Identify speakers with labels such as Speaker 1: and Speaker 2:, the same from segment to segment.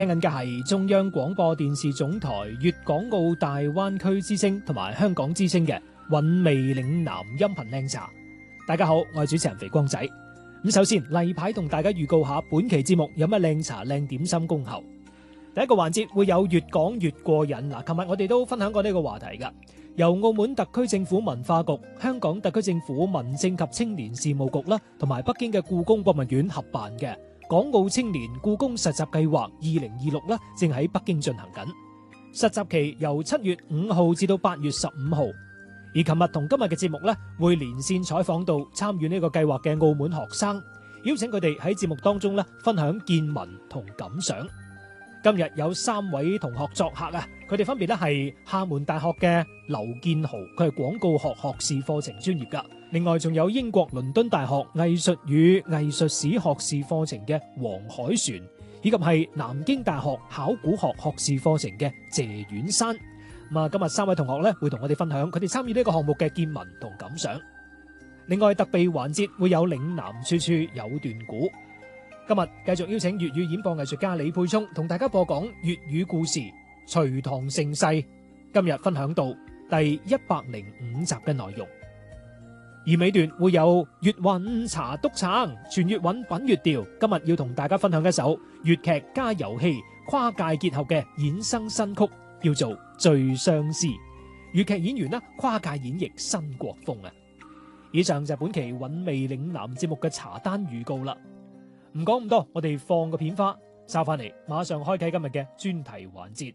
Speaker 1: 聽緊嘅係中央廣播電視總台粵港澳大灣區之聲同埋香港之聲嘅韻味嶺南音頻靚茶。大家好，我係主持人肥光仔。咁首先例牌同大家預告下本期節目有乜靚茶靚點心恭候。第一個環節會有越講越過癮。嗱，琴日我哋都分享過呢個話題噶，由澳門特區政府文化局、香港特區政府民政及青年事務局啦，同埋北京嘅故宮博物院合辦嘅港澳青年故宮實習計劃2026啦，正喺北京進行緊。實習期由7月5號至到8月15號。而琴日同今日嘅節目呢，會連線採訪到參與呢個計劃嘅澳門學生，邀請佢哋喺節目當中呢分享見聞同感想。今日有3位同學作客啊，佢哋分別咧係廈門大學嘅劉建豪，佢係廣告學學士課程專業噶。另外仲有英國倫敦大學藝術與藝術史學士課程嘅黃海璇，以及係南京大學考古學學士課程嘅謝遠山。咁啊，今日3位同學咧會同我哋分享佢哋參與呢個項目嘅見聞同感想。另外特備環節會有嶺南處處有段古。今日繼續邀請粵語演播藝術家李沛聰同大家播講粵語故事《隋唐盛世》。今日分享到第105集嘅內容，而尾段會有粵韻茶篤撐，全粵韻品粵調。今日要同大家分享一首粵劇加遊戲跨界結合嘅衍生新曲，叫做《最相思》。粵劇演員呢跨界演繹新國風啊！以上就係本期韻味嶺南節目嘅茶單預告啦。唔講咁多，我哋放個片花，收翻嚟，馬上開啟今日嘅專題環節。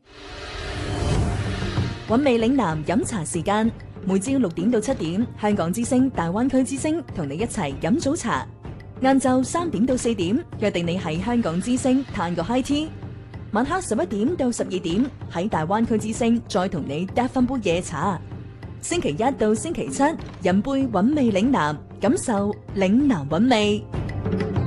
Speaker 2: 韻味嶺南飲茶時間，每朝6點到7點，香港之聲、大灣區之聲同你一齊飲早茶。晏晝3點到4點，約定你喺香港之聲嘆個 high tea。晚黑11點到12點，喺大灣區之聲再同你嗒翻杯夜茶。星期1到星期7，飲杯韻味嶺南，感受嶺南韻味。